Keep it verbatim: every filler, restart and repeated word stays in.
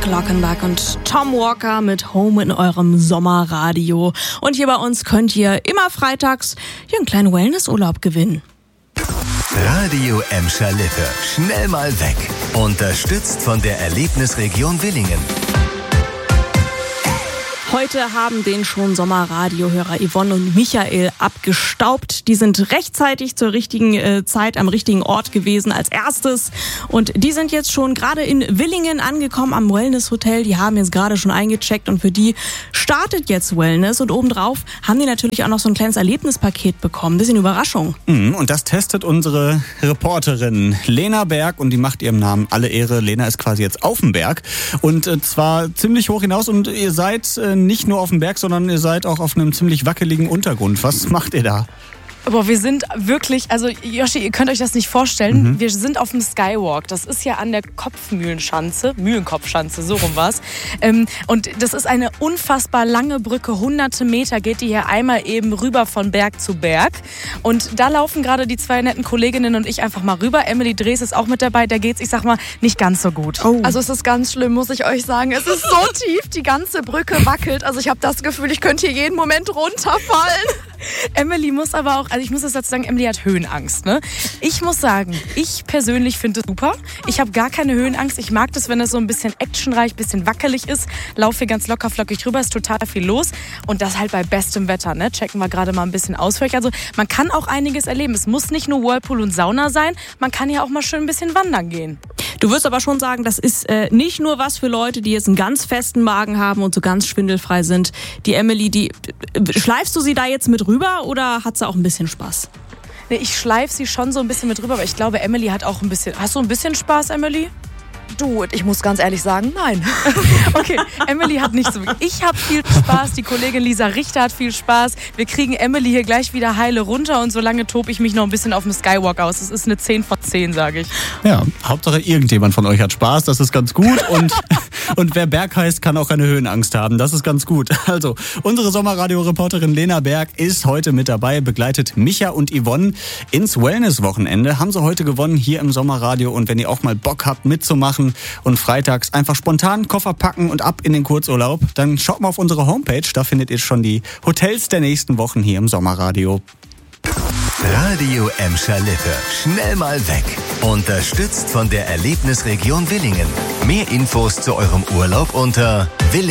Glockenbach und Tom Walker mit Home in eurem Sommerradio. Und hier bei uns könnt ihr immer freitags hier einen kleinen Wellnessurlaub gewinnen. Radio Emscher Lippe. Schnell mal weg. Unterstützt von der Erlebnisregion Willingen. Heute haben den schon Sommerradiohörer Yvonne und Michael abgestaubt. Die sind rechtzeitig zur richtigen äh, Zeit am richtigen Ort gewesen als erstes. Und die sind jetzt schon gerade in Willingen angekommen am Wellness Hotel. Die haben jetzt gerade schon eingecheckt und für die startet jetzt Wellness. Und obendrauf haben die natürlich auch noch so ein kleines Erlebnispaket bekommen. Ein bisschen Überraschung. Mhm, und das testet unsere Reporterin Lena Berg und die macht ihrem Namen alle Ehre. Lena ist quasi jetzt auf dem Berg und äh, zwar ziemlich hoch hinaus und ihr seid äh, nicht nur auf dem Berg, sondern ihr seid auch auf einem ziemlich wackeligen Untergrund. Was macht ihr da? Boah, wir sind wirklich, also Joshi, ihr könnt euch das nicht vorstellen, Mhm. wir sind auf dem Skywalk. Das ist ja an der Kopfmühlenschanze, Mühlenkopfschanze, so rum war's. Ähm, und das ist eine unfassbar lange Brücke, hunderte Meter geht die hier einmal eben rüber von Berg zu Berg. Und da laufen gerade die zwei netten Kolleginnen und ich einfach mal rüber. Emily Drees ist auch mit dabei, da geht's, ich sag mal, nicht ganz so gut. Oh. Also es ist ganz schlimm, muss ich euch sagen. Es ist so tief, die ganze Brücke wackelt. Also ich habe das Gefühl, ich könnte hier jeden Moment runterfallen. Emily muss aber auch, also ich muss jetzt dazu sagen, Emily hat Höhenangst. Ne? Ich muss sagen, ich persönlich finde es super. Ich habe gar keine Höhenangst. Ich mag das, wenn es so ein bisschen actionreich, ein bisschen wackelig ist. Laufe hier ganz locker flockig rüber, ist total viel los. Und das halt bei bestem Wetter. Ne? Checken wir gerade mal ein bisschen aus für euch. Also man kann auch einiges erleben. Es muss nicht nur Whirlpool und Sauna sein. Man kann ja auch mal schön ein bisschen wandern gehen. Du wirst aber schon sagen, das ist äh, nicht nur was für Leute, die jetzt einen ganz festen Magen haben und so ganz schwindelfrei sind. Die Emily, die äh, schleifst du sie da jetzt mit rüber oder hat sie auch ein bisschen Spaß? Nee, ich schleife sie schon so ein bisschen mit rüber, aber ich glaube, Emily hat auch ein bisschen... Hast du ein bisschen Spaß, Emily? Du, ich muss ganz ehrlich sagen, nein. Okay, Emily hat nicht so... Ich habe viel Spaß, die Kollegin Lisa Richter hat viel Spaß. Wir kriegen Emily hier gleich wieder heile runter und solange tobe ich mich noch ein bisschen auf dem Skywalk aus. Das ist eine zehn von zehn, sage ich. Ja, Hauptsache irgendjemand von euch hat Spaß, das ist ganz gut und, und wer Berg heißt, kann auch keine Höhenangst haben, das ist ganz gut. Also, unsere Sommerradio-Reporterin Lena Berg ist heute mit dabei, begleitet Micha und Yvonne ins Wellness-Wochenende. Haben sie heute gewonnen hier im Sommerradio und wenn ihr auch mal Bock habt mitzumachen und freitags einfach spontan Koffer packen und ab in den Kurzurlaub, dann schaut mal auf unsere Homepage, da findet ihr schon die Hotels der nächsten Wochen hier im Sommerradio. Radio Emscher Lippe. Schnell mal weg. Unterstützt von der Erlebnisregion Willingen. Mehr Infos zu eurem Urlaub unter Willingen.